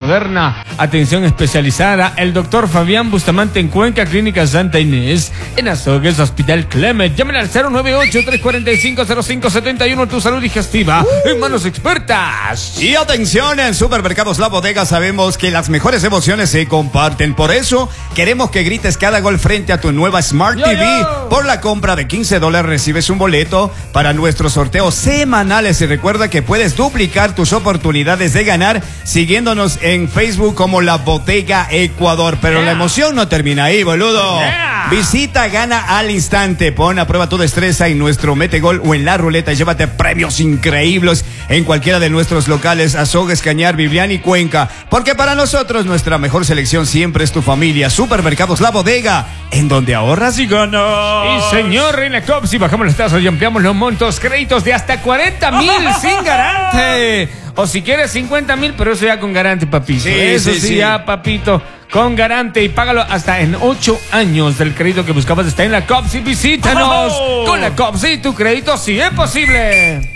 moderna, atención especializada, el doctor Fabián Bustamante en Cuenca, Clínica Santa Inés, en Azogues, Hospital Clemet. Llamen al 098-345-0571, tu salud digestiva en manos expertas. Y atención, en Supermercados La Bodega sabemos que las mejores emociones se comparten. Por eso queremos que grites cada gol frente a tu nueva Smart TV. Por la compra de $15 recibes un boleto para nuestros sorteos semanales. Y recuerda que puedes duplicar tus oportunidades de ganar siguiéndonos en Facebook como La Bodega Ecuador. Pero la emoción no termina ahí, boludo. Visita, gana al instante. Pon a prueba tu destreza en nuestro Metegol o en la ruleta y llévate premios increíbles en cualquiera de nuestros locales: Azogues, Cañar, Vivian y Cuenca. Porque para nosotros nuestra mejor selección siempre es tu familia. Supermercados La Bodega, en donde ahorras y ganas. Y señor, en la COP, si bajamos las tasas y ampliamos los montos, créditos de hasta 40,000 sin garante. O si quieres 50,000, pero eso ya con garante, papito. Sí, eso sí. ya, papito, con garante. Y págalo hasta en 8 años del crédito que buscabas. Está en la COPS y visítanos. Con la COPS y tu crédito sí es posible.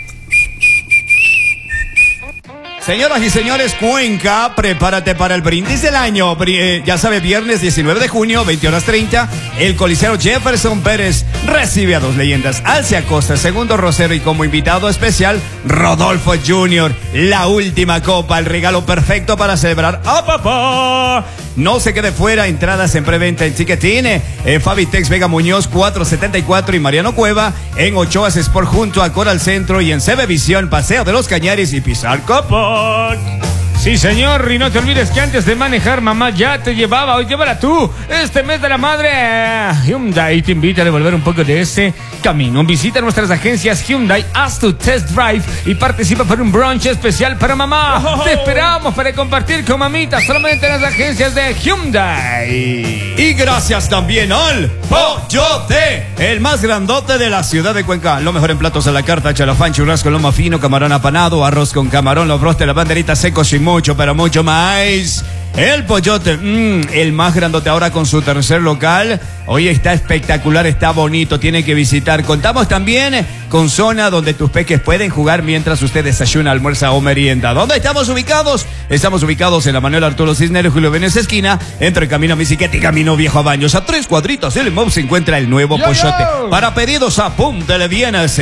Señoras y señores, Cuenca, prepárate para el brindis del año. Ya sabe, viernes 19 de junio, 20:30, el Coliseo Jefferson Pérez recibe a dos leyendas: Alce Acosta, Segundo Rosero, y como invitado especial, Rodolfo Jr. La última copa, el regalo perfecto para celebrar a papá. No se quede fuera, entradas en preventa en Ticketin, Fabitex Vega Muñoz 474 y Mariano Cueva, en Ochoas Sport junto a Coral Centro, y en CB Visión, Paseo de los Cañares y Pizar Copón. Sí, señor, y no te olvides que antes de manejar, mamá ya te llevaba. Hoy llévala tú. Este mes de la madre, Hyundai te invita a devolver un poco de ese camino. Visita nuestras agencias Hyundai, haz tu test drive y participa por un brunch especial para mamá. Te esperamos para compartir con mamita solamente en las agencias de Hyundai. Y gracias también al Pollote, el más grandote de la ciudad de Cuenca. Lo mejor en platos a la carta: chalafán, churrasco, lomo fino, camarón apanado, arroz con camarón, los brotes, la banderita secos y mucho, pero mucho más. El Pollote, el más grandote, ahora con su tercer local. Hoy está espectacular, está bonito, tiene que visitar. Contamos también con zona donde tus peques pueden jugar mientras usted desayuna, almuerza o merienda. ¿Dónde estamos ubicados? Estamos ubicados en la Manuel Arturo Cisneros, Julio Venecia esquina, entre Camino Bicicleta y Camino Viejo a Baños. A 3 cuadritas del MOB se encuentra el nuevo Pollote. Para pedidos, apúntale bien al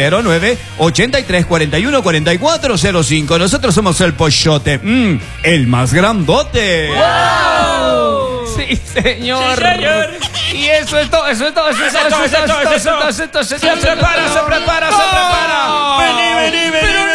09-83-41-4405. Nosotros somos el Pollote, el más grandote. ¡Wow! Sí, señor. Sí, señor. Y eso es todo, eso es todo, eso es todo, eso es todo, eso es todo, eso es todo, eso es todo. Se prepara. Vení.